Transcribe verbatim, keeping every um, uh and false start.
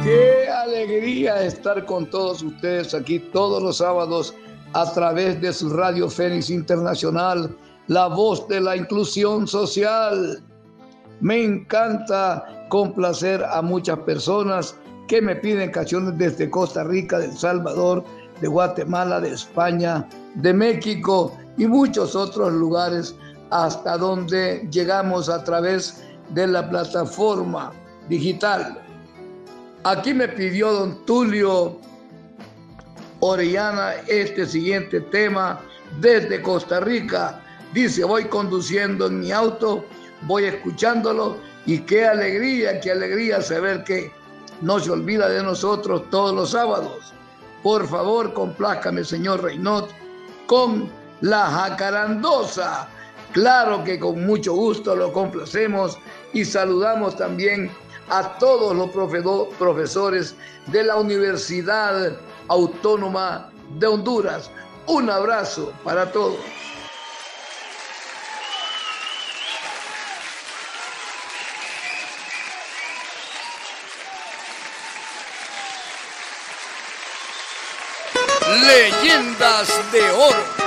Qué alegría estar con todos ustedes aquí todos los sábados a través de su Radio Fénix Internacional, la voz de la inclusión social. Me encanta complacer a muchas personas que me piden canciones desde Costa Rica, de El Salvador, de Guatemala, de España, de México y muchos otros lugares hasta donde llegamos a través de la plataforma digital. Aquí me pidió don Tulio Orellana este siguiente tema desde Costa Rica. Dice, voy conduciendo en mi auto, voy escuchándolo y qué alegría, qué alegría saber que no se olvida de nosotros todos los sábados. Por favor, complázcame, señor Reynot, con La Jacarandosa. Claro que con mucho gusto lo complacemos y saludamos también a todos los profesores de la Universidad Autónoma de Honduras. Un abrazo para todos. Leyendas de Oro.